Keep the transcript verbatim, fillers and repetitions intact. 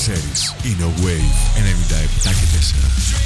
ξέρεις, είναι ο Wave ενενήντα επτά και τέσσερα.